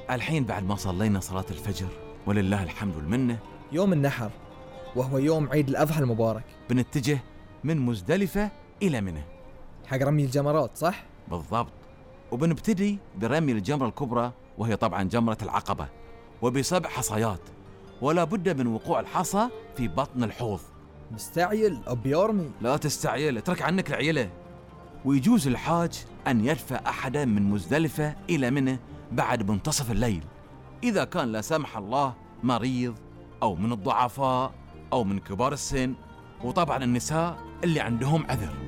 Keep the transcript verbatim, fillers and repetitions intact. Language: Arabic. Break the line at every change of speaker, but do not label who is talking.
الحين بعد ما صلينا صلاة الفجر ولله الحمد والمنة،
يوم النحر وهو يوم عيد الأضحى المبارك،
بنتجه من مزدلفة إلى منى
حق رمي الجمرات، صح؟
بالضبط. وبنبتدي برمي الجمرة الكبرى، وهي طبعا جمرة العقبة، وبسبع حصيات، ولا بد من وقوع الحصى في بطن الحوض.
مستعجل أو بيرمي؟
لا تستعجل، اترك عنك العيلة. ويجوز الحاج أن يدفع أحدا من مزدلفة إلى منى بعد منتصف الليل، إذا كان لا سمح الله مريض أو من الضعفاء أو من كبار السن، وطبعا النساء اللي عندهم عذر.